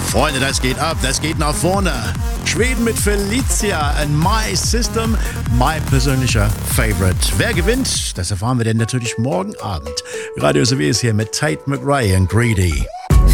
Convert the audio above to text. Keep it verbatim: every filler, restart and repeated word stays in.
Freunde, das geht ab, das geht nach vorne. Schweden mit Felicia and My System, mein persönlicher Favorite. Wer gewinnt, das erfahren wir denn natürlich morgen Abend. Radio S W ist hier mit Tate McRae und Greedy.